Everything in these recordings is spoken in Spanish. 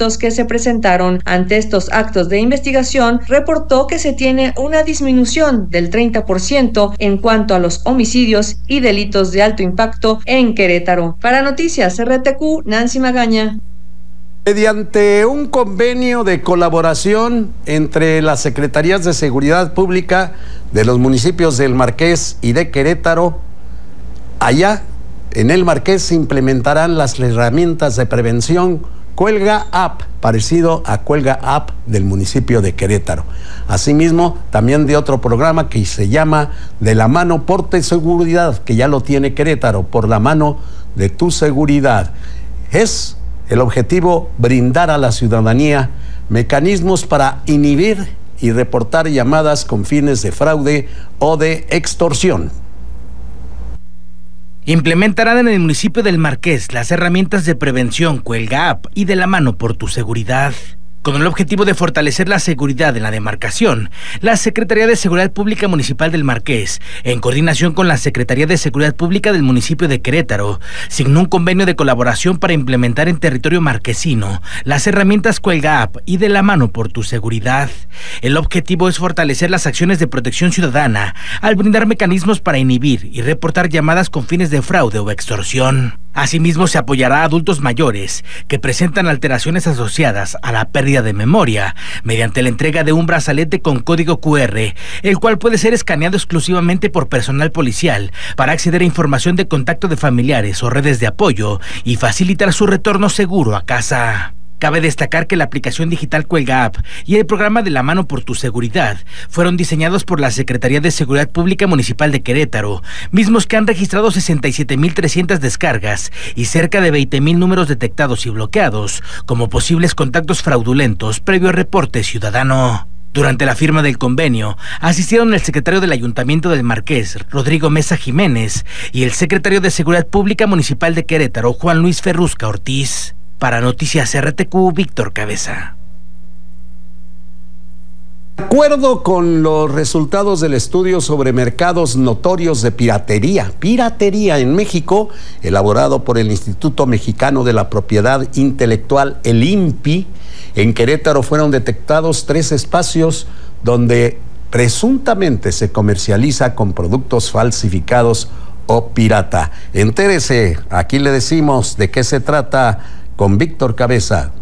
delitos que se presentaron. Ante estos actos de investigación, reportó que se tiene una disminución del 30% en cuanto a los homicidios y delitos de alto impacto en Querétaro. Para Noticias RTQ, Nancy Magaña. Mediante un convenio de colaboración entre las Secretarías de Seguridad Pública de los municipios del Marqués y de Querétaro, allá en el Marqués se implementarán las herramientas de prevención Cuelga App, parecido a Cuelga App del municipio de Querétaro. Asimismo, también de otro programa que se llama De la mano por tu seguridad, que ya lo tiene Querétaro, por la mano de tu seguridad. Es el objetivo brindar a la ciudadanía mecanismos para inhibir y reportar llamadas con fines de fraude o de extorsión. Implementarán en el municipio del Marqués las herramientas de prevención Cuelga App y De la mano por tu seguridad. Con el objetivo de fortalecer la seguridad en la demarcación, la Secretaría de Seguridad Pública Municipal del Marqués, en coordinación con la Secretaría de Seguridad Pública del municipio de Querétaro, signó un convenio de colaboración para implementar en territorio marquesino las herramientas Cuelga App y De la mano por tu seguridad. El objetivo es fortalecer las acciones de protección ciudadana al brindar mecanismos para inhibir y reportar llamadas con fines de fraude o extorsión. Asimismo, se apoyará a adultos mayores que presentan alteraciones asociadas a la pérdida de memoria mediante la entrega de un brazalete con código QR, el cual puede ser escaneado exclusivamente por personal policial para acceder a información de contacto de familiares o redes de apoyo y facilitar su retorno seguro a casa. Cabe destacar que la aplicación digital Cuelga App y el programa De la mano por tu seguridad fueron diseñados por la Secretaría de Seguridad Pública Municipal de Querétaro, mismos que han registrado 67,300 descargas y cerca de 20,000 números detectados y bloqueados como posibles contactos fraudulentos previo reporte ciudadano. Durante la firma del convenio, asistieron el secretario del Ayuntamiento del Marqués, Rodrigo Mesa Jiménez, y el secretario de Seguridad Pública Municipal de Querétaro, Juan Luis Ferrusca Ortiz. Para Noticias RTQ, Víctor Cabeza. De acuerdo con los resultados del estudio sobre mercados notorios de piratería en México, elaborado por el Instituto Mexicano de la Propiedad Intelectual, el INPI, en Querétaro fueron detectados 3 espacios donde presuntamente se comercializa con productos falsificados o pirata. Entérese, aquí le decimos de qué se trata con Víctor Cabeza.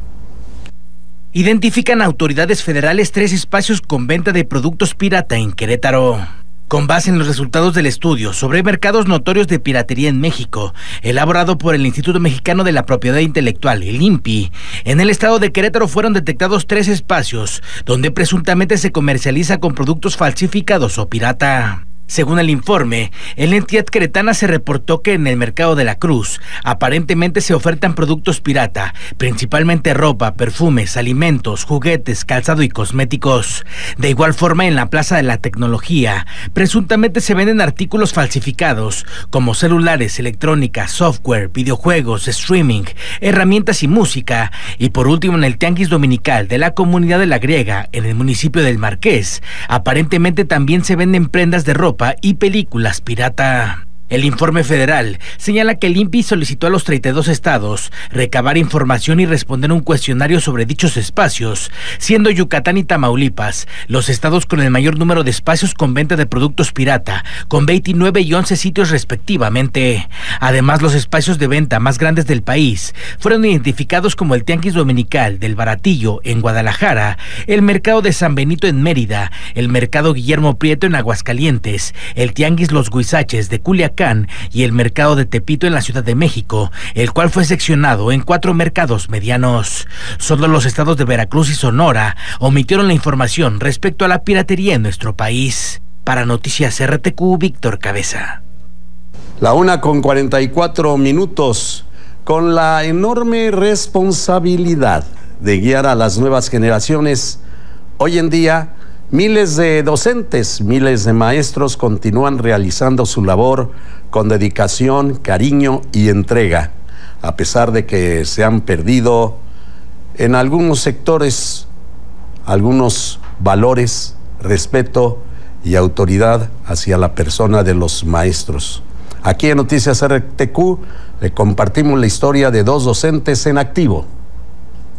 Identifican autoridades federales 3 espacios con venta de productos pirata en Querétaro. Con base en los resultados del estudio sobre mercados notorios de piratería en México, elaborado por el Instituto Mexicano de la Propiedad Intelectual, el INPI, en el estado de Querétaro fueron detectados 3 espacios donde presuntamente se comercializa con productos falsificados o pirata. Según el informe, en la entidad queretana se reportó que en el mercado de la Cruz aparentemente se ofertan productos pirata, principalmente ropa, perfumes, alimentos, juguetes, calzado y cosméticos. De igual forma, en la Plaza de la Tecnología, presuntamente se venden artículos falsificados como celulares, electrónica, software, videojuegos, streaming, herramientas y música. Y por último, en el Tianguis Dominical de la Comunidad de la Griega, en el municipio del Marqués, aparentemente también se venden prendas de ropa y películas pirata. El informe federal señala que el INPI solicitó a los 32 estados recabar información y responder un cuestionario sobre dichos espacios, siendo Yucatán y Tamaulipas los estados con el mayor número de espacios con venta de productos pirata, con 29 y 11 sitios respectivamente. Además, los espacios de venta más grandes del país fueron identificados como el Tianguis Dominical del Baratillo en Guadalajara, el Mercado de San Benito en Mérida, el Mercado Guillermo Prieto en Aguascalientes, el Tianguis Los Huizaches de Culiacán y el mercado de Tepito en la Ciudad de México, el cual fue seccionado en 4 mercados medianos. Solo los estados de Veracruz y Sonora omitieron la información respecto a la piratería en nuestro país. Para Noticias RTQ, Víctor Cabeza. La 1:44, con la enorme responsabilidad de guiar a las nuevas generaciones. Hoy en día, miles de docentes, miles de maestros continúan realizando su labor con dedicación, cariño y entrega, a pesar de que se han perdido en algunos sectores algunos valores, respeto y autoridad hacia la persona de los maestros. Aquí en Noticias RTQ le compartimos la historia de 2 docentes en activo.